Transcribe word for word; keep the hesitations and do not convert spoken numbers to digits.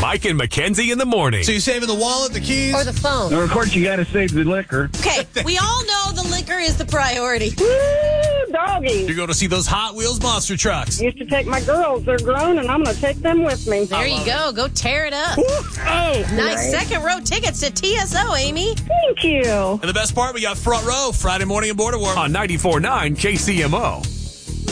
Mike and Mackenzie in the morning. So you're saving the wallet, the keys? Or the phone. Well, of course, you got to save the liquor. Okay, we all know the liquor is the priority. Woo, doggy. You're going to see those Hot Wheels monster trucks. Used to take my girls. They're grown, and I'm going to take them with me. There you go. Go tear it up. Hey, Nice second row tickets to T S O, Amy. Thank you. And the best part, we got front row Friday morning in Border War. On ninety-four point nine K C M O.